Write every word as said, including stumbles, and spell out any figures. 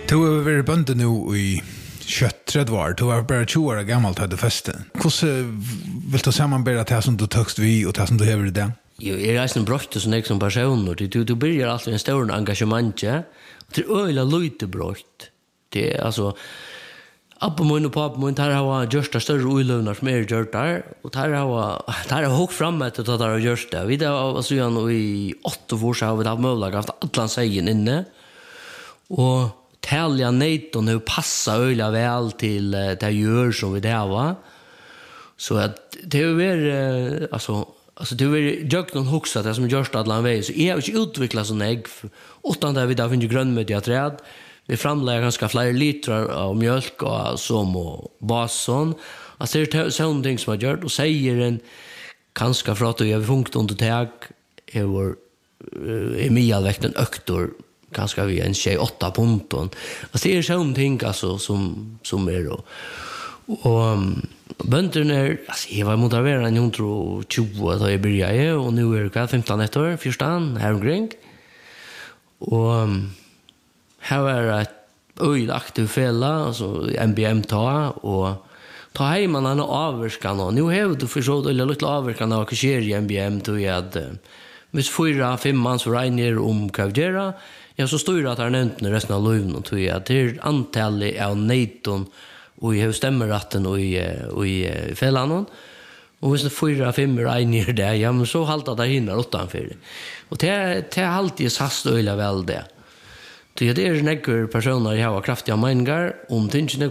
Du har varit bönder nu i tjugotre år. Du var bara tjugo år gammal till det festen. Hvordan vill du sammanbära det som du tökst vi och det som du hever i det? Jo, jag är en brott som jag som person. Du, du börjar alltid en stor engagemang. Det är öjla lite brott. Det är alltså... Appa mun och pappa mun tar ha just det större ulövnar som är gjort där och tar ha tar ha hugg fram att det har gjort det. Vi där alltså igen i åtta år så har vi haft möjlighet haft allan sägen inne. Och tälja nejton hur passa öliga väl till det gör som vi där va. Så att det är alltså alltså det är jag någon huxa det som görs allan väg så är ju utveckla sån ägg utan där vi där finns grönmödiga träd. Vi framlägger ganska flera liter av mjölk och som och bason. Alltså det är sådana ting som har gjort och säger en ganska för att jag funkt under tag är vår är medelvikten öktor ganska vi en tjugoåtta punton. Alltså det är sådana ting alltså som som är då. Och um, bönderna är alltså jag var motiverad i tjugo då jag började och nu är det femton år förstan här omkring. Och um, här är ett öjligt aktiv fälla, alltså M B M ta och ta hem man en avverskan och nu har du förstått eller lite avverskan av sker i M B M då jag hade mis fyra fem man så regner om kavgera jag så står det att han nämnt resten av livet och tror jag till antal av nejton och i stämmerratten och i och i fällan och hvis det fyra fem regner där ja men så halta där hinner utanför och det det alltid sast öjla väl det. Det är nägger personer jag har kraftiga meningar om tingene